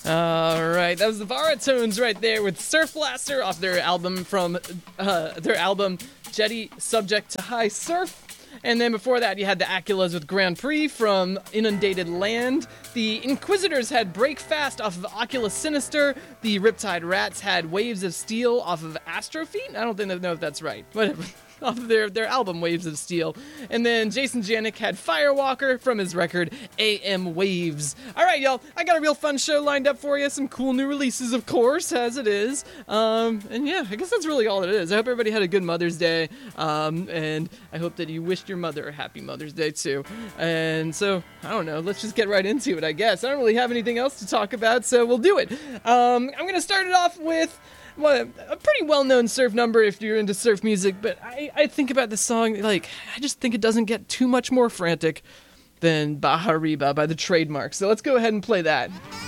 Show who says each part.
Speaker 1: All right, that was the Baritones right there with Surf Blaster off their album Jetty Subject to High Surf. And then before that, you had the Aculas with Grand Prix from Inundated Land. The Inquisitors had Break Fast off of Oculus Sinister. The Riptide Rats had Waves of Steel off of Astropheat. I don't know if that's right. Whatever. Off of their album Waves of Steel. And then Jason Janik had Firewalker from his record AM Waves. All right, y'all, I got a real fun show lined up for you. Some cool new releases, of course, as it is. And yeah, I guess that's really all it is. I hope everybody had a good Mother's Day. And I hope that you wished your mother a happy Mother's Day, too. And so, I don't know, let's just get right into it, I guess. I don't really have anything else to talk about, so we'll do it. I'm going to start it off with a pretty well-known surf number if you're into surf music, but I think about this song, like, I just think it doesn't get too much more frantic than Baja Riba by the Trademark. So let's go ahead and play that.